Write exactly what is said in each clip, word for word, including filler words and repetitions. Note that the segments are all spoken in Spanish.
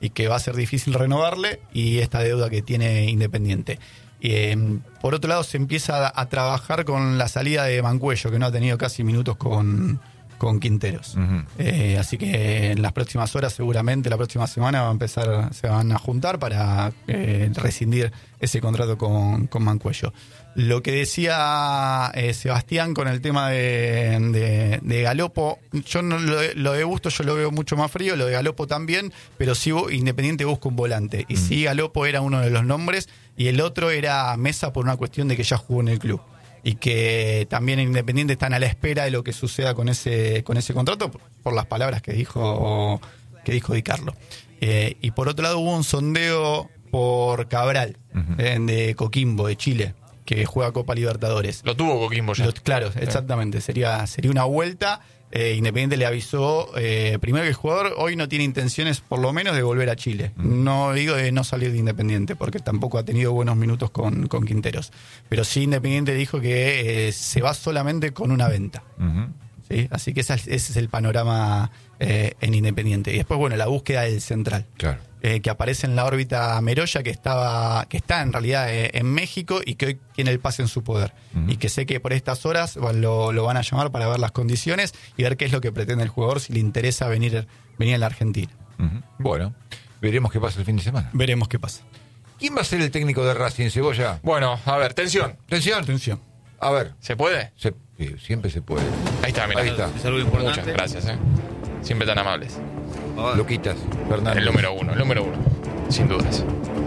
y que va a ser difícil renovarle, y esta deuda que tiene Independiente. Eh, por otro lado, se empieza a, a trabajar con la salida de Mancuello, que no ha tenido casi minutos con, con Quinteros. Uh-huh. Eh, así que en las próximas horas, seguramente la próxima semana va a empezar, se van a juntar para eh, rescindir ese contrato con, con Mancuello. Lo que decía eh, Sebastián con el tema de, de, de Galopo, yo no lo, lo de Busto yo lo veo mucho más frío, lo de Galopo también, pero sí Independiente busca un volante. Y mm. sí, Galopo era uno de los nombres, y el otro era Mesa por una cuestión de que ya jugó en el club. Y que también en Independiente están a la espera de lo que suceda con ese, con ese contrato, por las palabras que dijo, que dijo Di Carlo. Eh, y por otro lado hubo un sondeo por Cabral, uh-huh. eh, de Coquimbo, de Chile, que juega Copa Libertadores. Lo tuvo Coquimbo ya. Lo, claro, exactamente. Sería, sería una vuelta. Eh, Independiente le avisó, eh, primero que el jugador hoy no tiene intenciones, por lo menos, de volver a Chile. Mm. No digo de no salir de Independiente, porque tampoco ha tenido buenos minutos con, con Quinteros. Pero sí, Independiente dijo que eh, se va solamente con una venta. Uh-huh. ¿Sí? Así que esa, ese es el panorama eh, en Independiente. Y después, bueno, la búsqueda del central. Claro. Eh, que aparece en la órbita Meroya, que estaba que está en realidad eh, en México, y que hoy tiene el pase en su poder. Uh-huh. Y que sé que por estas horas bueno, lo, lo van a llamar para ver las condiciones y ver qué es lo que pretende el jugador, si le interesa venir, venir a la Argentina. Uh-huh. Bueno, veremos qué pasa el fin de semana. Veremos qué pasa. ¿Quién va a ser el técnico de Racing, Cebolla? Bueno, a ver, tensión. Tensión. Tensión. A ver. ¿Se puede? Se, sí, siempre se puede. Ahí está, mira. Ahí está. Es algo importante. Muchas gracias, eh. Siempre tan amables. Luquitas, Fernández. El número uno, el número uno, sin dudas.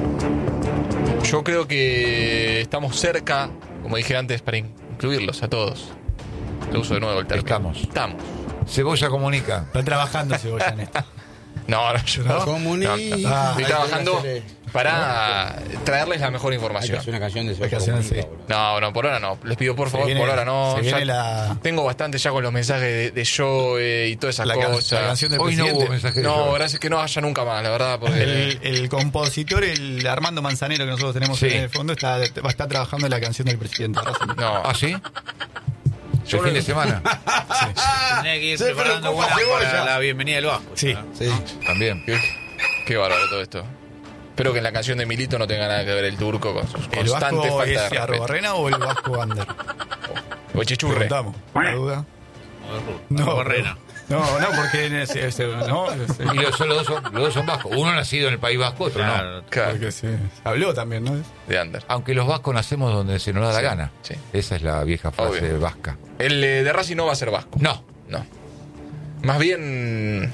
Yo creo que estamos cerca, como dije antes, para incluirlos a todos. Lo uso de nuevo el término. Estamos. Estamos. Cebolla comunica. Está trabajando Cebolla en esto. No, no, yo no. Comunica. No, no. Ah, Estoy trabajando para traerles la mejor información. Hay que hacer una canción de Cebolla Comunica, sí. No, no, por ahora no. Les pido por favor, viene, por ahora no. Se Ya viene la... Tengo bastante ya con los mensajes de, de Joe y todas esas la, cosas. La canción del Hoy presidente. No hubo mensaje de No, Joe. gracias que no haya nunca más, la verdad. Porque... El, el compositor, el Armando Manzanero que nosotros tenemos sí. en el fondo, está, va a estar trabajando en la canción del presidente. No. ¿Ah, sí? Yo el fin de semana. Sí. Tenés que ir Se preparando preocupa buena Cebolla. para la bienvenida del Vasco. Sí, ¿no? sí. También. Qué, qué bárbaro todo esto. Espero que en la canción de Milito no tenga nada que ver el turco con sus ¿El constantes Vasco faltas de es respeto. Arrobarrena o el Vasco Ander? O Chichurre. Preguntamos, ¿la duda? No, Barrena. No, no, porque en ese, ese- no, ese- Y los, los, dos son, los dos son vascos. Uno nacido en el País Vasco, otro no. Claro. Claro, porque se habló también, ¿no? de Ander. Aunque los vascos nacemos donde se nos da la Sí, gana. sí. Esa es la vieja frase Obvio. vasca. El eh, de Racing no va a ser vasco. No, No. Más bien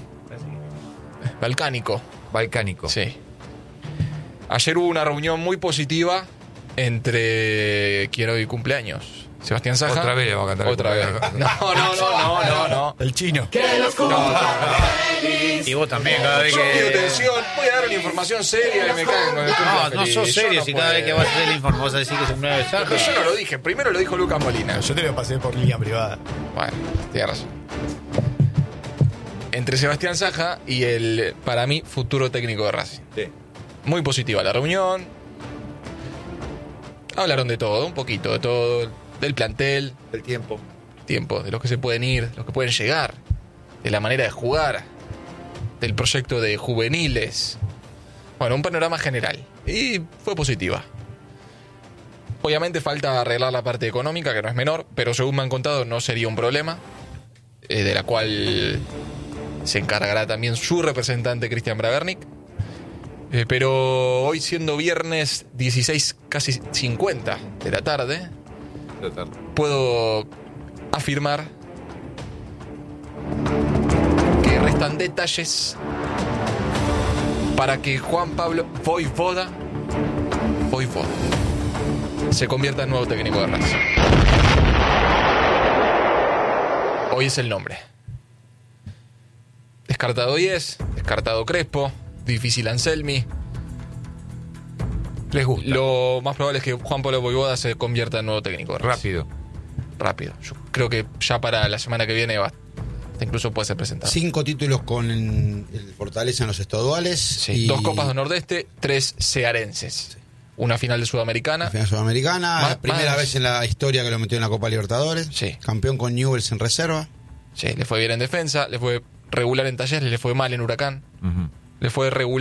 balcánico. balcánico. Sí. Ayer hubo una reunión muy positiva entre quien hoy cumpleaños. Sebastián Saja. Otra vez le vamos a cantar. Otra vez. No, no, no, no, no, no. El chino. Y vos también, cada vez Yo pido que. atención, voy a dar una información seria y me caen con el No, turco no feliz. sos Yo serio no si cada vez que puedo. vas a hacer el informe vas a decir que es un nueve de Pero yo no lo dije, primero lo dijo Lucas Molina. Yo te lo pasé por línea privada. Bueno, tienes razón. Entre Sebastián Saja y el, para mí, futuro técnico de Racing. Sí. Muy positiva la reunión. Hablaron de todo, un poquito de todo. Del plantel, El tiempo. tiempo, de los que se pueden ir, de los que pueden llegar, de la manera de jugar, del proyecto de juveniles. Bueno, un panorama general. Y fue positiva. Obviamente falta arreglar la parte económica, que no es menor, pero según me han contado no sería un problema, eh, de la cual se encargará también su representante Cristian Bravernik. Eh, pero hoy, siendo viernes dieciséis, casi cincuenta de la tarde, puedo afirmar que restan detalles para que Juan Pablo Voivoda Voivoda se convierta en nuevo técnico de Racing. Hoy es el nombre. Descartado diez, descartado Crespo, difícil Anselmi. Les gusta. Lo más probable es que Juan Pablo Voivoda se convierta en nuevo técnico de Racing. Rápido. Rápido. Yo creo que ya para la semana que viene va, incluso puede ser presentado. Cinco títulos con el Fortaleza en los estaduales. Sí, y dos Copas de Nordeste, tres cearenses. Una final de Sudamericana. la final sudamericana. Más- la primera más- vez en la historia que lo metió en la Copa Libertadores. Sí. Campeón con Newell's en reserva. Sí, le fue bien en defensa, le fue regular en Talleres, le fue mal en Huracán, Ujú. le fue regular